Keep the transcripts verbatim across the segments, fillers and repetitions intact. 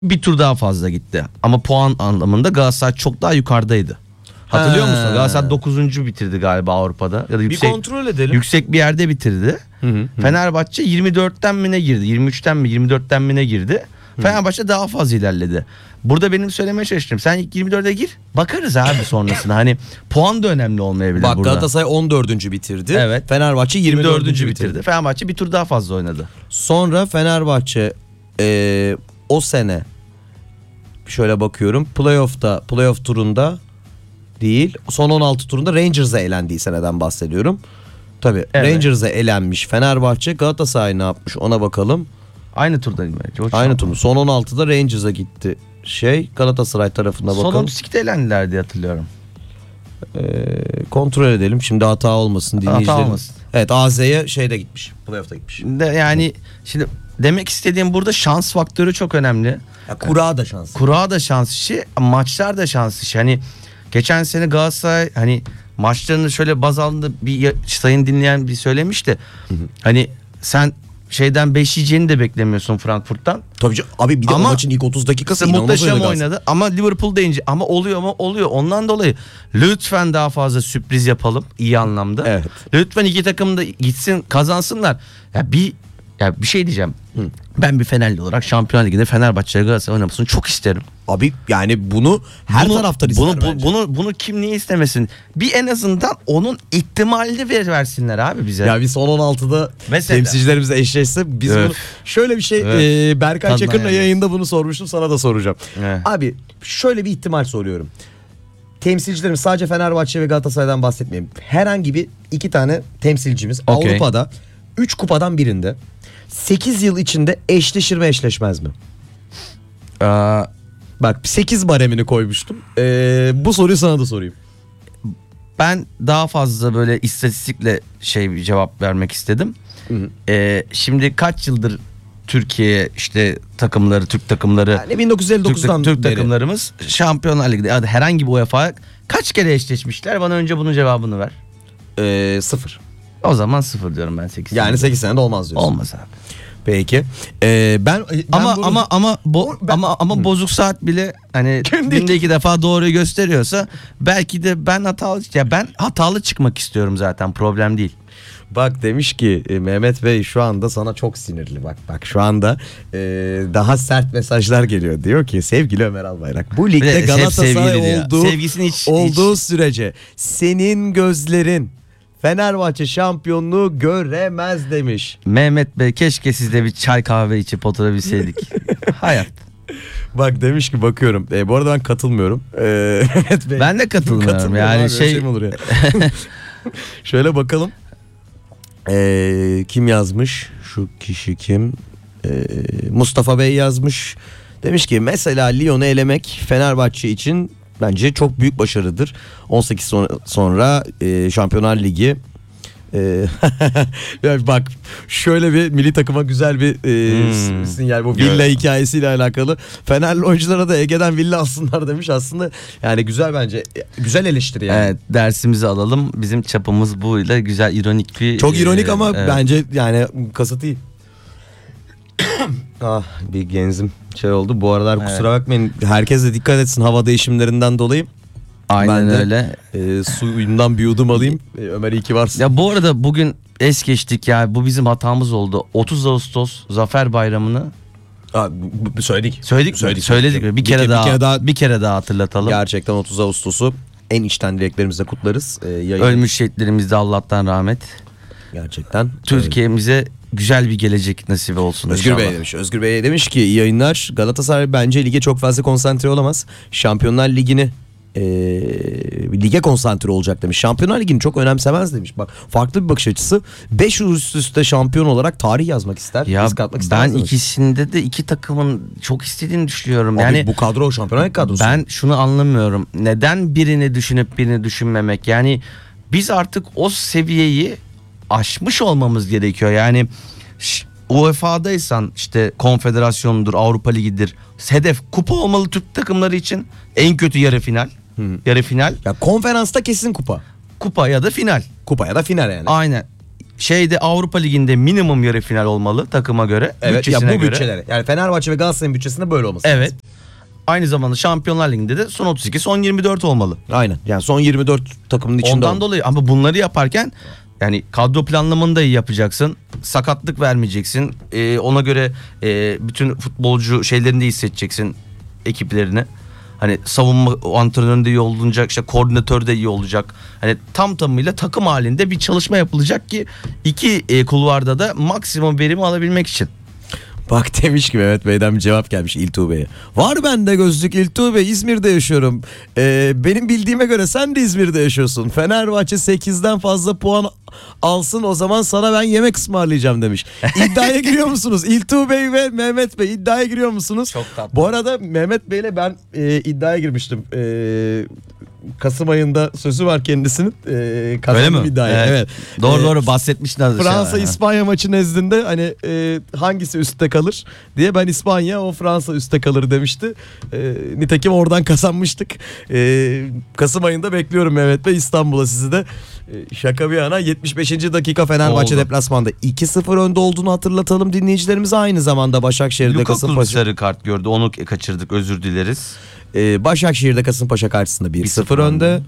bir tur daha fazla gitti. Ama puan anlamında Galatasaray çok daha yukarıdaydı. Hatırlıyor He. musun? Galatasaray dokuzuncu bitirdi galiba Avrupa'da. Ya da yüksek, bir kontrol edelim. Yüksek bir yerde bitirdi. Hı hı, hı. Fenerbahçe yirmi dörtten mi ne girdi? yirmi üçten mi yirmi dörtten mi ne girdi? Hı. Fenerbahçe daha fazla ilerledi. Burada benim söylemeye çalıştım. Sen ilk yirmi dörde gir. Bakarız abi sonrasında. Hani puan da önemli olmayabilir Bak, burada. Galatasaray on dördüncü bitirdi. Evet. Fenerbahçe yirmi dördüncü bitirdi. bitirdi. Fenerbahçe bir tur daha fazla oynadı. Sonra Fenerbahçe e, o sene şöyle bakıyorum. Playoff'ta, playoff turunda değil, son on altı turunda Rangers'a elendiği seneden bahsediyorum. Tabii Evet. Rangers'a elenmiş Fenerbahçe. Galatasaray ne yapmış ona bakalım. Aynı turdayım bence. Aynı turda. Son on altıda Rangers'a gitti. Şey, Galatasaray tarafına bakalım. Son on sekizde elendiler diye hatırlıyorum. Ee, kontrol edelim. Şimdi hata olmasın dinleyicilerim. Hata olmasın. Evet, A Z'ye şeyde gitmiş. Playoff'ta gitmiş. De, yani şimdi demek istediğim burada şans faktörü çok önemli. Ya, kura da şans. Kura da şans işi, maçlar da şans işi. Hani geçen sene Galatasaray hani maçlarını şöyle baz aldığında bir sayın dinleyen bir söylemişti. Hı hı. Hani sen şeyden beş yiyeceğini de beklemiyorsun Frankfurt'tan. Tabii canım. Abi bir de ama o maçın ilk otuz dakikası muhteşem oynadı. Ama Liverpool deyince ama oluyor mu? Oluyor. Ondan dolayı lütfen daha fazla sürpriz yapalım iyi anlamda. Evet. Lütfen iki takım da gitsin, kazansınlar. Ya bir ya bir şey diyeceğim. Hı. Ben bir Fenerli olarak Şampiyonlar Ligi'nde Fenerbahçe Galatasaray oynamasını çok isterim. Abi yani bunu her bunu, taraftan ister bunu, bence. Bunu, bunu kim niye istemesin? Bir en azından onun ihtimalini ver, versinler abi bize. Ya bir son on altıda Mesela, temsilcilerimizle eşleşse biz öf. bunu şöyle bir şey Öf. e, Berkay Tadına Çakır'la yani. yayında bunu sormuştum, sana da soracağım. Evet. Abi şöyle bir ihtimal soruyorum. Temsilcilerimiz sadece Fenerbahçe ve Galatasaray'dan bahsetmeyeyim. Herhangi bir iki tane temsilcimiz Okay. Avrupa'da üç kupadan birinde sekiz yıl içinde eşleşir mi eşleşmez mi? Aa, Bak sekiz baremini koymuştum. Ee, bu soruyu sana da sorayım. ben daha fazla böyle istatistikle şey bir cevap vermek istedim. Hı hı. Ee, şimdi kaç yıldır Türkiye işte takımları, Türk takımları, Yani bin dokuz yüz elli dokuzdan Türk, Türk beri. takımlarımız Şampiyonlar Ligi'de ya da herhangi bir U E F A kaç kere eşleşmişler? Bana önce bunun cevabını ver. Ee, sıfır. O zaman sıfır diyorum ben sekiz. Yani sekiz senede olmaz diyorsun. Olmaz abi. Peki. Ee, ben, ben Ama bunu- ama ama bo, Ben- ama ama Hı. bozuk saat bile hani günde iki defa doğruyu gösteriyorsa belki de ben hatalı ya ben hatalı çıkmak istiyorum zaten, problem değil. Bak demiş ki e, Mehmet Bey şu anda sana çok sinirli. Bak bak şu anda e, daha sert mesajlar geliyor. Diyor ki sevgili Ömer Albayrak, bu ligde Hep Galatasaray sevgili diyor. olduğu, Sevgisini hiç- olduğu hiç- sürece senin gözlerin Fenerbahçe şampiyonluğu göremez demiş. Mehmet Bey, keşke siz de bir çay kahve içip oturabilseydik. Hayat. Bak demiş ki bakıyorum. E, bu arada ben katılmıyorum. E, Mehmet Bey. Ben de katılmıyorum. Katılmıyorum Yani abi, öyle şey- mi olur ya? Şöyle bakalım. E, kim yazmış? Şu kişi kim? E, Mustafa Bey yazmış. Demiş ki mesela Lyon'u elemek Fenerbahçe için bence çok büyük başarıdır. on sekiz sonra, sonra e, Şampiyonlar Ligi. E, ya bak şöyle bir milli takıma güzel bir e, Hmm. sinyal, bu villa hikayesiyle alakalı. Fenerli oyunculara da Ege'den villa alsınlar demiş. Aslında yani güzel, bence güzel eleştiri yani. Evet, dersimizi alalım. Bizim çapımız buyla güzel ironik bir. Çok ironik e, ama evet. bence yani kasıt iyi. Ah, bir genzim şey oldu. Bu aralar kusura bakmayın. Herkes de dikkat etsin hava değişimlerinden dolayı. Aynen Ben de, öyle. E, suyundan bir yudum alayım. E, Ömer iyi ki varsın. Ya bu arada bugün es geçtik ya. Bu bizim hatamız oldu. otuz Ağustos Zafer Bayramı'nı Aa, bu- bu- söyledik. söyledik mi? Söyledik. Söyledik mi? Bir kere ke- daha bir kere daha bir kere daha hatırlatalım. gerçekten otuz Ağustos'u en içten dileklerimizle kutlarız. E, yayın- Ölmüş şehitlerimize Allah'tan rahmet. Gerçekten. Türkiye'mize güzel bir gelecek nasip olsun Özgür inşallah. Bey demiş. Özgür Bey demiş ki iyi yayınlar. Galatasaray bence lige çok fazla konsantre olamaz. Şampiyonlar Ligi'ni e, lige konsantre olacak demiş. Şampiyonlar Ligi'ni çok önemsemez demiş. Bak farklı bir bakış açısı. beş yıl üst üste şampiyon olarak tarih yazmak ister. Ya risk atmak ben istemez demiş. ikisinde de iki takımın çok istediğini düşünüyorum. Abi Yani bu kadro Şampiyonlar Ligi kadrosu. ben şunu anlamıyorum. Neden birini düşünüp birini düşünmemek? Yani biz artık o seviyeyi aşmış olmamız gerekiyor. Yani ş- U E F A'daysan işte konfederasyondur, Avrupa Ligi'dir. Hedef kupa olmalı Türk takımları için. En kötü yarı final. Hı. Yarı final. Ya konferansta kesin kupa. Kupa ya da final. Kupa ya da final yani. Aynen. şeyde Avrupa Ligi'nde minimum yarı final olmalı takıma göre. Evet ya, bu göre. bütçelere. Yani Fenerbahçe ve Galatasaray'ın bütçesinde böyle olması Evet. lazım. Aynı zamanda Şampiyonlar Ligi'nde de son otuz iki, son yirmi dört olmalı. Aynen. Yani son yirmi dört takımın içinde Ondan olmalı. dolayı ama bunları yaparken yani kadro planlamanı da iyi yapacaksın. Sakatlık vermeyeceksin. Ee, ona göre e, bütün futbolcu şeylerini de hissedeceksin, ekiplerini. Hani savunma antrenörü de iyi olacak, işte koordinatör de iyi olacak. Hani tam tamıyla takım halinde bir çalışma yapılacak ki iki e, kulvarda da maksimum verimi alabilmek için. Bak demiş ki Mehmet Bey'den bir cevap gelmiş İltuğ Bey'e. Var bende gözlük İltuğ Bey, İzmir'de yaşıyorum. Ee, benim bildiğime göre sen de İzmir'de yaşıyorsun. Fenerbahçe sekizden fazla puan alsın, o zaman sana ben yemek ısmarlayacağım demiş. İddiaya giriyor musunuz? İltuğ Bey ve Mehmet Bey iddiaya giriyor musunuz? Çok tatlı. Bu arada Mehmet Bey'le ben e, iddiaya girmiştim. E, Kasım ayında sözü var kendisinin. E, kazandım iddiaya. Evet. Doğru E, doğru bahsetmişler. Fransa İspanya maçı nezdinde hani e, hangisi üstte kalır diye, ben İspanya, o Fransa üstte kalır demişti. E, nitekim oradan kazanmıştık. E, Kasım ayında bekliyorum Mehmet Bey İstanbul'a sizi de. E, şaka bir yana, yetmiş beşinci dakika Fenerbahçe Oldu. deplasmanda iki sıfır önde olduğunu hatırlatalım dinleyicilerimize. Aynı zamanda Başakşehir'de Lukaku Kasımpaşa sarı kart gördü, onu kaçırdık, özür dileriz. e, Başakşehir'de Kasımpaşa karşısında bir sıfır önde.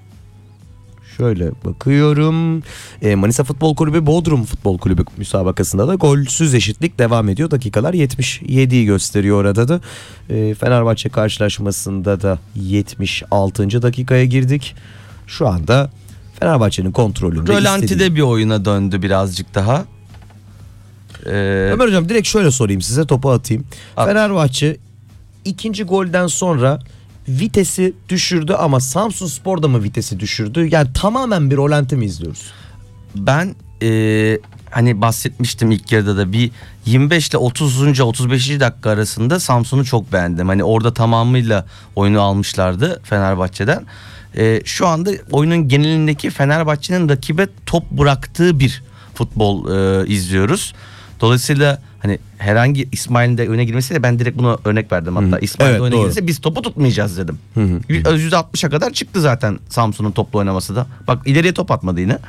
Şöyle bakıyorum. E, Manisa Futbol Kulübü Bodrum Futbol Kulübü müsabakasında da golsüz eşitlik devam ediyor. Dakikalar yetmiş yediyi gösteriyor orada da. E, Fenerbahçe karşılaşmasında da yetmiş altıncı dakikaya girdik. Şu anda Fenerbahçe'nin kontrolünde. Rölanti'de istediği... bir oyuna döndü birazcık daha. Ee, Ömer Hocam direkt şöyle sorayım size, topu atayım. At. Fenerbahçe ikinci golden sonra vitesi düşürdü ama Samsunspor da mı vitesi düşürdü? Yani tamamen bir rölanti mi izliyoruz? ben e, hani bahsetmiştim ilk yarıda da, bir yirmi beş ile otuzuncu otuz beşinci dakika arasında Samsun'u çok beğendim. Hani orada tamamıyla oyunu almışlardı Fenerbahçe'den. E, şu anda oyunun genelindeki Fenerbahçe'nin rakibe top bıraktığı bir futbol e, izliyoruz. Dolayısıyla hani herhangi İsmail'in de öne girmesiyle ben direkt buna örnek verdim hatta. Hı. İsmail Evet, de öne doğru. girse biz topu tutmayacağız dedim. Hı hı. yüzde altmışa kadar çıktı zaten Samsun'un toplu oynaması da. Bak ileriye top atmadı yine.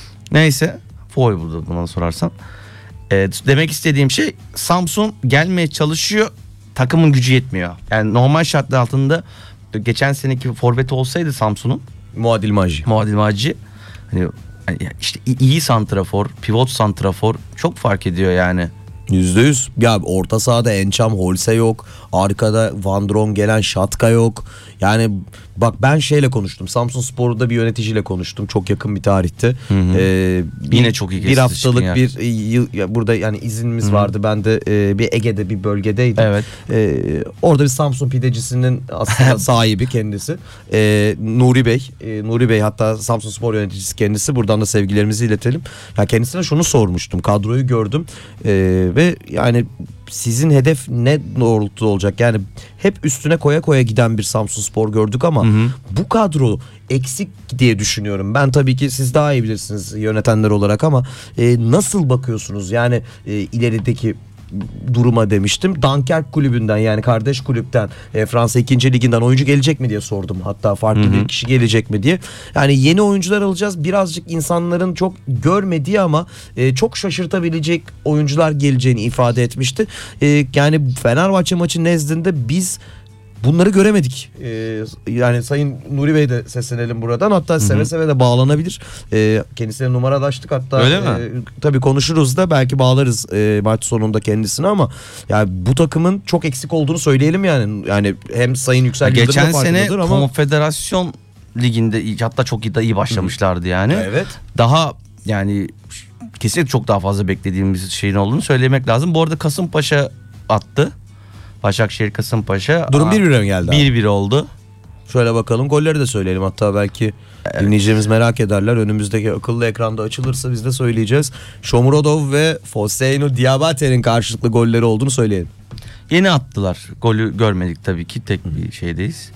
Neyse. Foy burada bana sorarsan. Ee, demek istediğim şey, Samsun gelmeye çalışıyor. Takımın gücü yetmiyor. Yani normal şartlar altında geçen seneki forveti olsaydı Samsun'un, Muadil Maji. Muadil Maci, hani hani işte iyi santrafor, pivot santrafor çok fark ediyor yani. yüzde yüz. Ya orta sahada Ençam Holse yok. Arkada Van Dron gelen Şatka yok. Yani bak, ben şeyle konuştum. Samsunspor'da bir yöneticiyle konuştum. Çok yakın bir tarihte. Hı hı. Ee, Yine çok iyi bir kesti haftalık çıkın bir yıl ya burada yani iznimiz Hı hı. vardı. Ben de e, bir Ege'de bir bölgedeydim. Evet. Ee, orada bir Samsun pidecisinin aslında sahibi kendisi. Ee, Nuri Bey. Ee, Nuri Bey hatta Samsunspor yöneticisi kendisi. Buradan da sevgilerimizi iletelim. Ya kendisine şunu sormuştum. Kadroyu gördüm. Ee, ve yani sizin hedef ne doğrultuda olacak? Yani hep üstüne koya koya giden bir Samsunspor gördük ama Hı hı. bu kadro eksik diye düşünüyorum. Ben tabii ki siz daha iyi bilirsiniz yönetenler olarak ama e, nasıl bakıyorsunuz? Yani e, ilerideki duruma demiştim. Dunkerque kulübünden, yani kardeş kulüpten, e, Fransa ikinci liginden oyuncu gelecek mi diye sordum. Hatta farklı Hı hı. bir kişi gelecek mi diye. Yani yeni oyuncular alacağız. Birazcık insanların çok görmediği ama e, çok şaşırtabilecek oyuncular geleceğini ifade etmişti. E, yani Fenerbahçe maçı nezdinde biz bunları göremedik. Ee, yani Sayın Nuri Bey de seslenelim buradan. Hatta Hı hı. seve seve de bağlanabilir. Ee, kendisine numaralaştık hatta. Öyle mi? E, tabii konuşuruz da belki bağlarız e, maç sonunda kendisine ama yani bu takımın çok eksik olduğunu söyleyelim yani. Yani hem Sayın Yüksel Yıldırım da Geçen sene farkındadır ama Konfederasyon Ligi'nde iyi- hatta çok iyi, da iyi başlamışlardı yani. evet. Daha yani kesinlikle çok daha fazla beklediğimiz şeyin olduğunu söylemek lazım. Bu arada Kasımpaşa attı. Başakşehir Kasımpaşa. Durum bir bir mi geldi abi? bir bir oldu. Şöyle bakalım, golleri de söyleyelim. Hatta belki dinleyicilerimiz merak ederler. Önümüzdeki akıllı ekranda açılırsa biz de söyleyeceğiz. Shomurodov ve Foseinu Diabate'nin karşılıklı golleri olduğunu söyleyelim. Yeni attılar. Golü görmedik tabii ki. Tek bir şeydeyiz.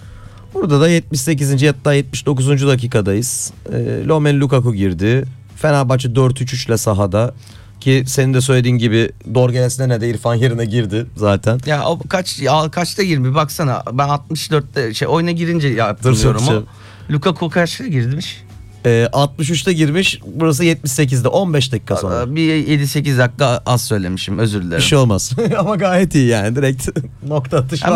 Burada da yetmiş sekizinci hatta yetmiş dokuzuncu dakikadayız. E, Romelu Lukaku girdi. Fenerbahçe dört üç üç ile sahada. Ki senin de söylediğin gibi Dorgenes'ne ne de İrfan yerine girdi zaten. Ya o kaç ya kaçta yirmi baksana, ben altmış dörtte şey oyuna girince ya Dur, hatırlıyorum dur, o. Lukaku kaçta girmiş? Ee, altmış üçte girmiş, burası yetmiş sekizde, on beş dakika sonra. Bir yedi sekiz dakika az söylemişim, özür dilerim. Bir şey olmaz. Ama gayet iyi yani, direkt nokta atışı.